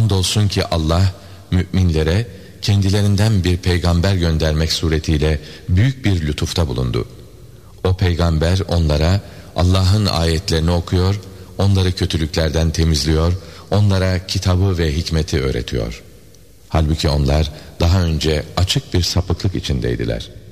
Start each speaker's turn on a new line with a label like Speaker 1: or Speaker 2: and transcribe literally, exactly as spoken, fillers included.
Speaker 1: Andolsun ki Allah müminlere kendilerinden bir peygamber göndermek suretiyle büyük bir lütufta bulundu. O peygamber onlara Allah'ın ayetlerini okuyor, onları kötülüklerden temizliyor, onlara kitabı ve hikmeti öğretiyor. Halbuki onlar daha önce açık bir sapıklık içindeydiler.